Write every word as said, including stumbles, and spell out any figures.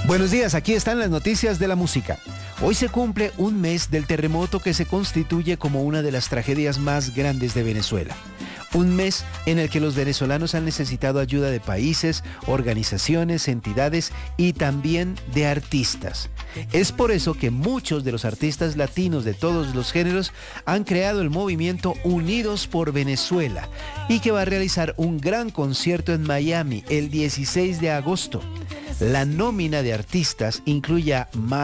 Buenos días, aquí están las noticias de la música. Hoy se cumple un mes del terremoto que se constituye como una de las tragedias más grandes de Venezuela. Un mes en el que los venezolanos han necesitado ayuda de países, organizaciones, entidades y también de artistas. Es por eso que muchos de los artistas latinos de todos los géneros han creado el movimiento Unidos por Venezuela y que va a realizar un gran concierto en Miami el dieciséis de agosto. La nómina de artistas incluye a